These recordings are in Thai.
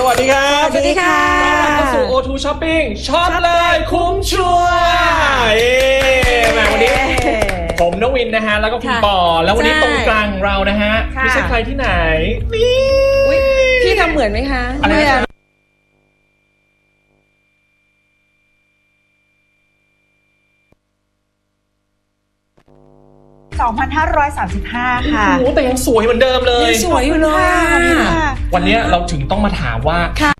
วัสดีครับสวัสดีค่ะต้อนรับเข้าสู่ O2 Shopping ช็อปเลยคุ้มชัวร์มาวันนี้ผมนวินนะฮะแล้วก็คุณปอแล้ววันนี้ตรงกลางเรานะฮะไม่ใช่ใครที่ไหนนี่พี่ทำเหมือนไหมคะอะไรนะ 2,535 ค่ะโอ้โหแต่ยังสวยเหมือนเดิมเลยสวยอยู่เลยวันนี้เราถึงต้องมาถามว่า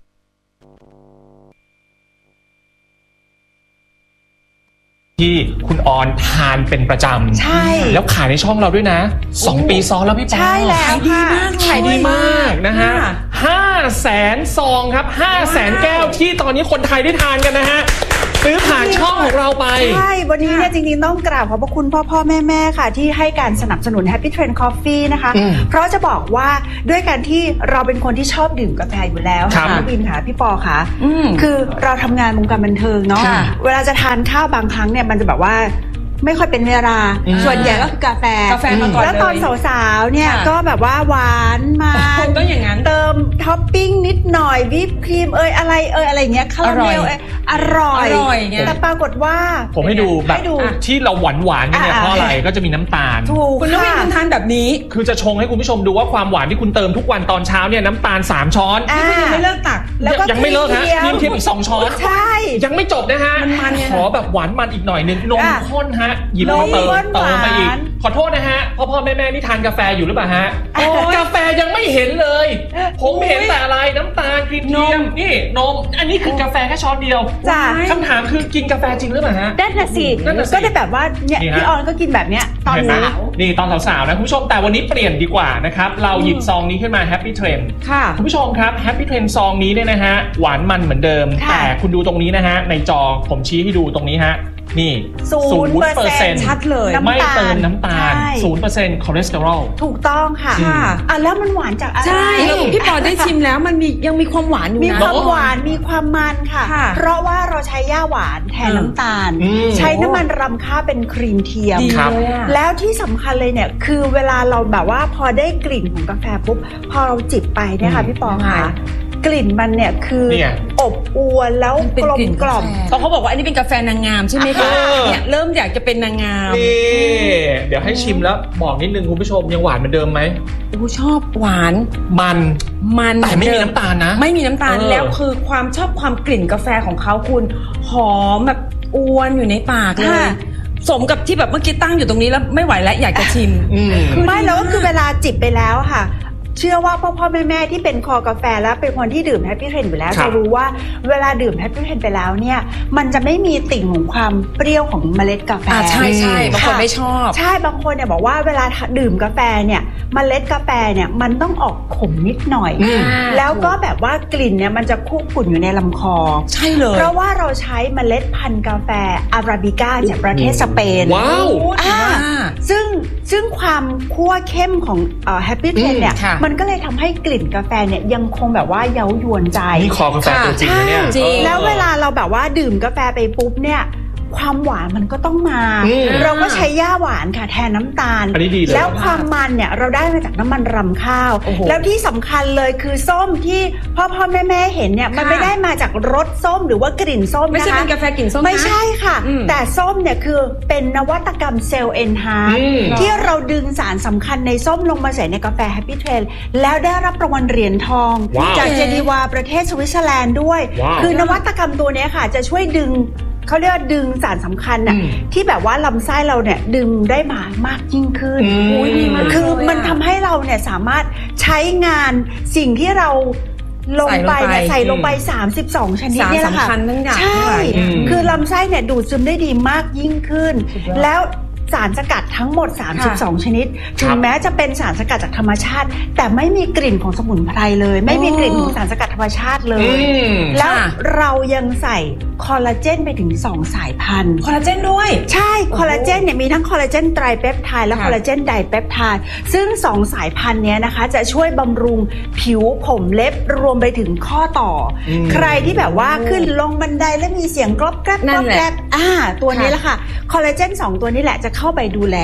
ที่คุณออนทานเป็นประจำใช่แล้วขายในช่องเราด้วยนะ2 ปีซ้อนแล้วพี่ปอใช่แล้วขายดีมากนะฮะ500,000 ซองครับ500,000 แก้วที่ตอนนี้คนไทยได้ทานกันนะฮะซื้อผ่านช่องของเราไปใช่วันนี้เนี่ยจริงๆต้องกราบขอบพระคุณพ่อแม่ค่ะที่ให้การสนับสนุน Happy Trend Coffee นะคะเพราะจะบอกว่าด้วยการที่เราเป็นคนที่ชอบดื่มกาแฟอยู่แล้วค่ะพี่บินค่ะพี่ปอค่ะคือเราทำงานวงการบันเทิงเนาะเวลาจะทานข้าวบางครั้งเนี่ยมันจะแบบว่าไม่ค่อยเป็นเวลาส่วนใหญ่ก็คือกาแฟมาก่อนแล้วตอนสาวๆเนี่ยก็แบบว่าหวานมันก็อย่างนั้นเติมท็อปปิ้งนิดหน่อยวิปครีมอะไรเงี้ยคาราเมลอร่อยแต่ปรากฏว่าผมให้ดูแบบที่เราหวานกันเนี่ยเพราะอะไรก็จะมีน้ำตาลคุณนวินทานแบบนี้คือจะชงให้คุณผู้ชมดูว่าความหวานที่คุณเติมทุกวันตอนเช้าเนี่ยน้ำตาล3 ช้อนยังไม่เลิกตักยังไม่เลิกฮะเทียมอีก2 ช้อนใช่ยังไม่จบนะฮะขอแบบหวานมันอีกหน่อยนึงนมข้นฮะหยิบมาเติมไปอีกขอโทษนะฮะพ่อแม่นี่ทานกาแฟอยู่หรือเปล่าฮะกาแฟยังไม่เห็นเลยผมเห็นแต่อะไรน้ำตาลกรีนเทียมนี่นมอันนี้คือกาแฟแค่ช้อนเดียวคำถามคือกินกาแฟจริงหรือเปล่าฮะนั่นน่ะสิก็ได้แบบว่าเนี่ยพี่ออนก็กินแบบเนี้ยตอนสาวนี่ตอนสาวๆนะคุณผู้ชมแต่วันนี้เปลี่ยนดีกว่านะครับเราหยิบซองนี้ขึ้นมา Happy Trend คุณผู้ชมครับ Happy Trend ซองนี้เนี่ยนะฮะหวานมันเหมือนเดิมแต่คุณดูตรงนี้นะฮะในจอผมชี้ให้ดูตรงนี้ฮะนี่ 0% ชัดเลยไม่เติมน้ำตาล 0% คอเลสเตอรอลถูกต้องค่ะแล้วมันหวานจากอะไรใช่พี่ปอได้ชิมแล้วมันยังมีความหวานอยู่นะมีความหวานมีความมันค่ะเพราะว่าเราใช้ย่าหวานแทนน้ำตาลใช้น้ำมันรำข้าวเป็นครีมเทียมแล้วที่สำคัญเลยเนี่ยคือเวลาเราแบบว่าพอได้กลิ่นของกาแฟปุ๊บพอเราจิบไปเนี่ยค่ะพี่ปอค่ะกลิ่นมันเนี่ยคืออบอวลแล้วกลมกล่อมเพราะเขาบอกว่าอันนี้เป็นกาแฟนางงามใช่ไหมคะเนี่ยเริ่มอยากจะเป็นนางงามนี่เดี๋ยวให้ชิมแล้วบอกนิดนึงคุณผู้ชมยังหวานเหมือนเดิมไหมชอบหวานมันแต่ไม่มีน้ำตาลนะไม่มีน้ำตาลแล้วคือความชอบความกลิ่นกาแฟของเขาคุณหอมแบบอวนอยู่ในปากเลยสมกับที่แบบเมื่อกี้ตั้งอยู่ตรงนี้แล้วไม่ไหวแล้วอยากจะชิมไม่แล้วก็คือเวลาจิบไปแล้วค่ะเชื่อว่าพ่อแม่ที่เป็นคอกาแฟแล้วเป็นคนที่ดื่ม Happy Trend อยู่แล้วจะรู้ว่าเวลาดื่ม Happy Trend ไปแล้วเนี่ยมันจะไม่มีติ่งของความเปรี้ยวของเมล็ดกาแฟใช่บางคนไม่ชอบใช่บางคนเนี่ยบอกว่าเวลาดื่มกาแฟเนี่ยเมล็ดกาแฟเนี่ยมันต้องออกขมนิดหน่อยแล้วก็แบบว่ากลิ่นเนี่ยมันจะคุกกุ่นอยู่ในลำคอใช่เลยเพราะว่าเราใช้เมล็ดพันธุ์กาแฟอาราบิก้าจากประเทศสเปนว้าวซึ่งความคั่วเข้มของHappy Trend เนี่ยมันก็เลยทำให้กลิ่นกาแฟเนี่ยยังคงแบบว่าเย้ายวนใจนี่คอกาแฟตัวจริงนะเนี่ยแล้วเวลาเราแบบว่าดื่มกาแฟไปปุ๊บเนี่ยความหวานมันก็ต้องมาเราก็ใช้ย่าหวานค่ะแทนน้ำตาลแล้วความมันเนี่ยเราได้มาจากน้ำมันรำข้าวแล้วที่สำคัญเลยคือส้มที่พ่อแม่เห็นเนี่ยมันไม่ได้มาจากรสส้มหรือว่ากลิ่นส้มนะคะไม่ใช่เป็นกาแฟกลิ่นส้มไม่ใช่ค่ะแต่ส้มเนี่ยคือเป็นนวัตกรรมเซลล์เอนฮาร์ที่เราดึงสารสำคัญในส้มลงมาใส่ในกาแฟ Happy Trend แล้วได้รับรางวัลเหรียญทองจากเจนีวาประเทศสวิตเซอร์แลนด์ด้วยคือนวัตกรรมตัวนี้ค่ะจะช่วยดึงเขาเรียกว่าดึงสารสำคัญน่ะที่แบบว่าลำไส้เราเนี่ยดึงได้มากยิ่งขึ้นคือมันทำให้เราเนี่ยสามารถใช้งานสิ่งที่เราลงไปเนี่ยใส่ลงไป32ชนิดเนี่ยแหละค่ะใช่คือลำไส้เนี่ยดูดซึมได้ดีมากยิ่งขึ้นแล้วสารสกัดทั้งหมด32ชนิดถึงแม้จะเป็นสารสกัดจากธรรมชาติแต่ไม่มีกลิ่นของสมุนไพรเลยไม่มีกลิ่นของสารสกัดธรรมชาติเลยแล้วเรายังใส่คอลลาเจนไปถึง2สายพันธุ์คอลลาเจนด้วยใช่คอลลาเจนเนี่ยมีทั้งคอลลาเจนไตรเปปไทด์และคอลลาเจนไดเปปไทด์ซึ่ง2สายพันธุ์นี้นะคะจะช่วยบำรุงผิวผมเล็บรวมไปถึงข้อต่อใครที่แบบว่าขึ้นลงบันไดแล้วมีเสียงกรอบแกรบตัวนี้แหละค่ะคอลลาเจน2ตัวนี้แหละจะเข้าไปดูแล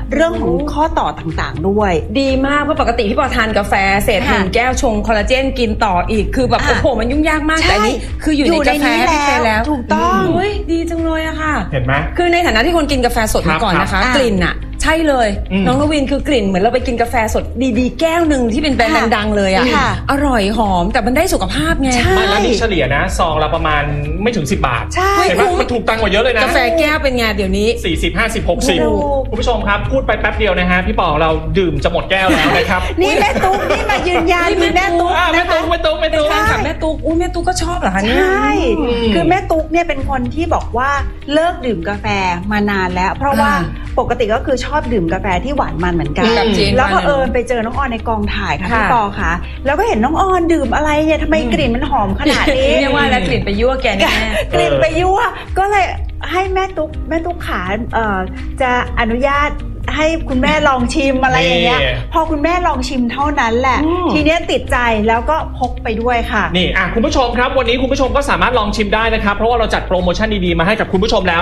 เรื่องของข้อต่อต่างๆด้วยดีมากเพราะปกติพี่ปอทานกาแฟเศษหนึ่งแก้วชงคอลลาเจนกินต่ออีกคือแบบโอ้โหมันยุ่งยากมากแต่นี้คืออยู่ในกาแฟแล้วถูกต้องดีจังเลยอะค่ะเห็นไหมคือในฐานะที่คนกินกาแฟสดมาก่อนนะคะกลิ่นอะใช่เลยน้องนวินคือกลิ่นเหมือนเราไปกินกาแฟสดดีๆแก้วหนึ่งที่เป็นแบรนด์ดังๆเลยอะอร่อยหอมแต่มันได้สุขภาพไงไม่แล้วนี่เฉลี่ยนะซองละประมาณไม่ถึง10 บาทใช่เห็นไหมมันถูกตังกว่าเยอะเลยนะกาแฟแก้วเป็นไงเดี๋ยวนี้ 40 50 60คุณผู้ชมครับพูดไปแป๊บเดียวนะฮะพี่ปอเราดื่มจะหมดแก้วแล้วนะครับนี่แม่ตุ๊กนี่มายืนยันมีแม่ตุ๊กแม่ตุ๊กแม่ตุ๊กอุ้ยแม่ตุ๊กก็ชอบเหรอคะเนี่ยใช่คือแม่ตุ๊กเนี่ยเป็นคนที่บอกว่าเลิกดื่มกาแฟมานานแล้วเพราะว่าปกติก็คือชอบดื่มกาแฟที่หวานมันเหมือนกันแล้วพอไปเจอน้องออนในกองถ่ายค่ะพี่ปอค่ะแล้วก็เห็นน้องออนดื่มอะไรเนี่ยทำไมกลิ่นมันหอมขนาดนี้เรียกว่าแล้วกลิ่นไปยั่วแกแน่กลิ่นไปยั่วก็เลยให้แม่ตุ๊กขาจะอนุญาตให้คุณแม่ลองชิมอะไรอย่างเงี้ยพอคุณแม่ลองชิมเท่านั้นแหละทีเนี้ยติดใจแล้วก็พกไปด้วยค่ะนี่คุณผู้ชมครับวันนี้คุณผู้ชมก็สามารถลองชิมได้นะครับเพราะว่าเราจัดโปรโมชั่นดีๆมาให้กับคุณผู้ชมแล้ว